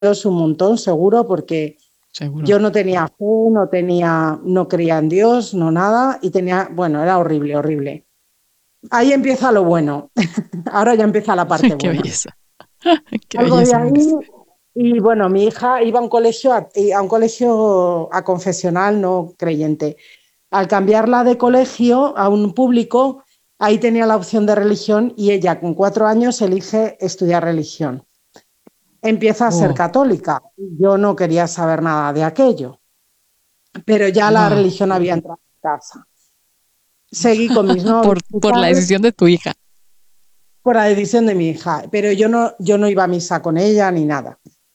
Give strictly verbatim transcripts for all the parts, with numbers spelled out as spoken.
un montón, seguro, porque Seguro. yo no tenía fe, no tenía, no creía en Dios, no nada, y tenía, bueno, era horrible, horrible. Ahí empieza lo bueno. Ahora ya empieza la parte Qué buena. belleza. Qué Algo de belleza, ahí, Maris. y bueno, mi hija iba a un colegio, a, a un colegio a confesional, no creyente. Al cambiarla de colegio a un público, ahí tenía la opción de religión y ella con cuatro años elige estudiar religión. Empieza a ser Oh, católica. Yo no quería saber nada de aquello, pero ya la wow. religión había entrado en casa. Seguí con mis novios Por, y por la tal, decisión de tu hija. por la decisión de mi hija, pero yo no, yo no iba a misa con ella ni nada.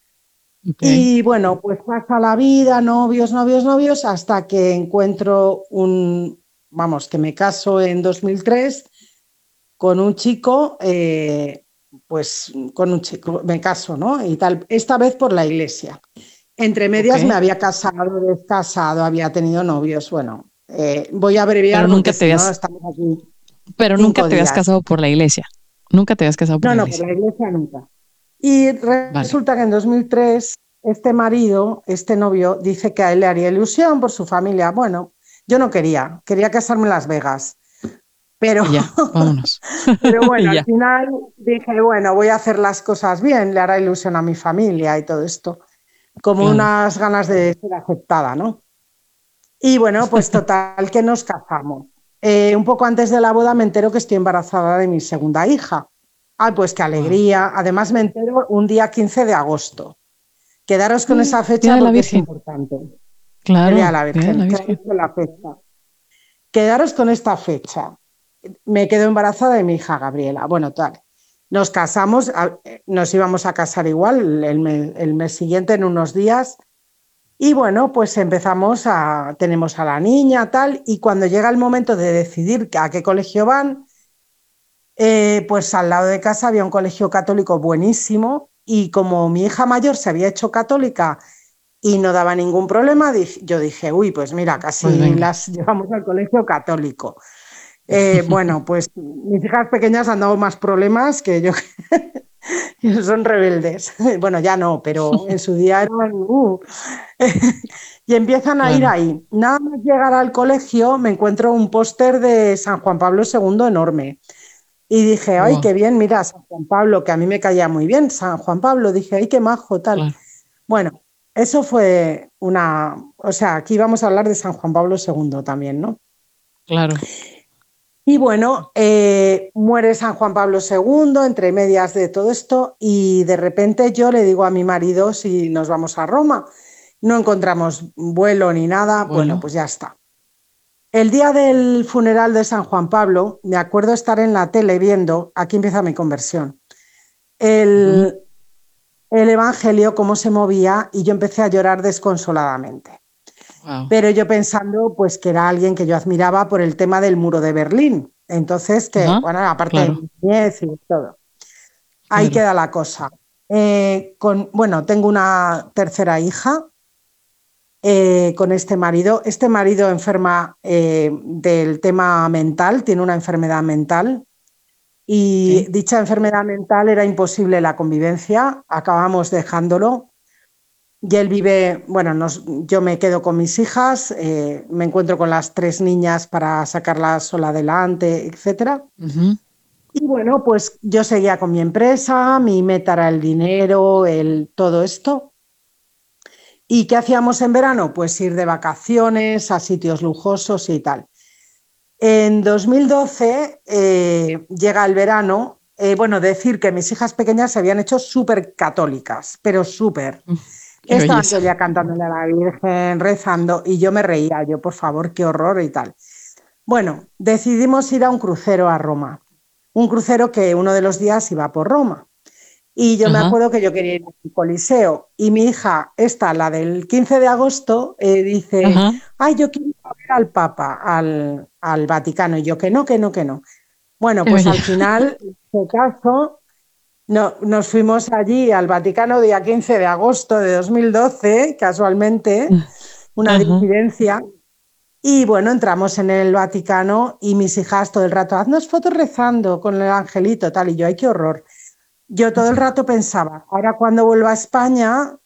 Ok. Y bueno, pues pasa la vida, novios, novios, novios, hasta que encuentro un, vamos, que me caso en dos mil tres con un chico, eh, pues con un chico, me caso, ¿no? Y tal, esta vez por la iglesia. Entre Ok. medias me había casado, descasado, había tenido novios, bueno, eh, voy a Pero abreviar nunca porque te si no habías, estamos aquí pero nunca cinco te habías días. casado por la iglesia. Nunca te habías casado por No, la no, por iglesia. la iglesia nunca. Y Vale. resulta que en dos mil tres este marido, este novio, dice que a él le haría ilusión por su familia. Bueno, yo no quería, quería casarme en Las Vegas, pero, Y ya, vámonos. pero bueno, Y al ya. final dije, bueno, voy a hacer las cosas bien, le hará ilusión a mi familia y todo esto, como Claro. unas ganas de ser aceptada, ¿no? Y bueno, pues total que nos casamos. Eh, un poco antes de la boda me entero que estoy embarazada de mi segunda hija. Ay, pues qué Wow. alegría. Además me entero un día quince de agosto. Quedaros con esa Día fecha de la porque es Virgen. importante. El Día de Claro, la Día de Virgen. la Quedaros Virgen. con la fecha. Quedaros con esta fecha. Me quedo embarazada de mi hija Gabriela. Bueno, tal. Nos casamos, nos íbamos a casar igual el mes, el mes siguiente en unos días. Y bueno, pues empezamos a, tenemos a la niña, tal, y cuando llega el momento de decidir a qué colegio van, eh, pues al lado de casa había un colegio católico buenísimo y como mi hija mayor se había hecho católica y no daba ningún problema, yo dije, uy, pues mira, Pues casi venga. las llevamos al colegio católico. Eh, bueno, pues mis hijas pequeñas han dado más problemas que yo, son rebeldes. Bueno, ya no, pero en su día eran... Uh. Y empiezan a ir Claro. ahí. Nada más llegar al colegio me encuentro un póster de San Juan Pablo segundo enorme. Y dije, ay, Wow. qué bien, mira, San Juan Pablo, que a mí me caía muy bien, San Juan Pablo, dije, ay, qué majo, tal. Claro. Bueno, eso fue una, o sea, aquí vamos a hablar de San Juan Pablo segundo también, ¿no? Claro. Y bueno, eh, muere San Juan Pablo segundo, entre medias de todo esto, y de repente yo le digo a mi marido si nos vamos a Roma. No encontramos vuelo ni nada, bueno, Vuelo. pues ya está. El día del funeral de San Juan Pablo, me acuerdo estar en la tele viendo, aquí empieza mi conversión, Ujú. el, el Evangelio, cómo se movía, y yo empecé a llorar desconsoladamente. Wow. Pero yo pensando pues que era alguien que yo admiraba por el tema del muro de Berlín. Entonces, que, Ajá. bueno, aparte de Claro. mi niñez y todo. Ahí Claro. queda la cosa. Eh, con, bueno, tengo una tercera hija eh, con este marido. Este marido enferma eh, del tema mental, tiene una enfermedad mental y Ok. dicha enfermedad mental era imposible la convivencia, acabamos dejándolo. Y él vive, bueno, nos, yo me quedo con mis hijas, eh, me encuentro con las tres niñas para sacarlas sola adelante, etcétera. Ujú. Y bueno, pues yo seguía con mi empresa, mi meta era el dinero, el, todo esto. ¿Y qué hacíamos en verano? Pues ir de vacaciones a sitios lujosos y tal. En dos mil doce eh, llega el verano, eh, bueno, decir que mis hijas pequeñas se habían hecho súper católicas, pero súper. Mm, qué Estaban todo belleza. el día cantándole a la Virgen, rezando, y yo me reía, yo, por favor, qué horror y tal. Bueno, decidimos ir a un crucero a Roma, un crucero que uno de los días iba por Roma. Y yo me Ajá. acuerdo que yo quería ir al Coliseo y mi hija, esta, la del quince de agosto, eh, dice, Ajá. ay, yo quiero ir a ver al Papa, al, al Vaticano. Y yo, que no, que no, que no. Bueno, Qué pues al bella. final, en este caso, no, nos fuimos allí al Vaticano día quince de agosto de dos mil doce, casualmente, una Ajá. diosidencia. Y bueno, entramos en el Vaticano y mis hijas todo el rato, haznos fotos rezando con el angelito, tal. Y yo, ay, qué horror. yo todo el rato pensaba, ahora cuando vuelva a España,